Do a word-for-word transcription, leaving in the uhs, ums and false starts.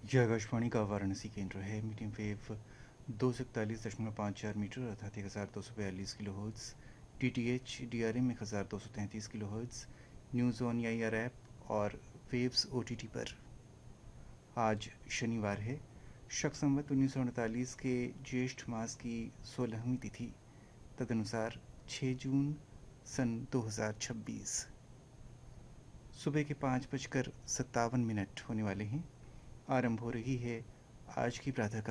यह आकाशवाणी का वाराणसी केंद्र है। मीडियम वेव दो सौ इकतालीस दशमलव पाँच चार मीटर अर्थात एक हज़ार दो सौ बयालीस kilo hertz, D T H D R M एक हज़ार दो सौ तैंतीस kilo hertz, news on I R app और वेव्स ओ टी टी पर। आज शनिवार है। शक संवत उन्नीस सौ अड़तालीस के ज्येष्ठ मास की सोलहवीं तिथि, तदनुसार छः जून सन दो हज़ार छब्बीस। सुबह के पाँच बजकर सत्तावन मिनट होने वाले हैं। आरंभ हो रही है आज की प्रातः